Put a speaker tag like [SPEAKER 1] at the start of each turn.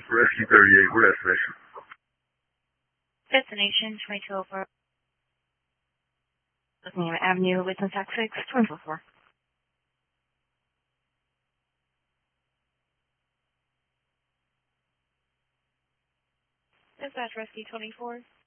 [SPEAKER 1] Rescue 38, where destination?
[SPEAKER 2] Destination 2204. Name Avenue, Witness Act 6, 2204. Dispatch Rescue 24.